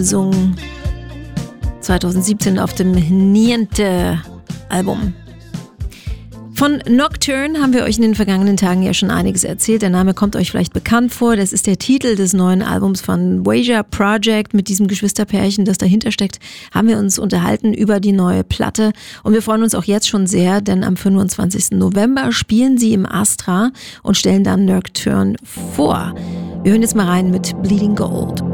gesungen 2017 auf dem Niente-Album. Von Nocturne haben wir euch in den vergangenen Tagen ja schon einiges erzählt. Der Name kommt euch vielleicht bekannt vor. Das ist der Titel des neuen Albums von Wager Project. Mit diesem Geschwisterpärchen, das dahinter steckt, haben wir uns unterhalten über die neue Platte. Und wir freuen uns auch jetzt schon sehr, denn am 25. November spielen sie im Astra und stellen dann Nocturne vor. Wir hören jetzt mal rein mit Bleeding Gold.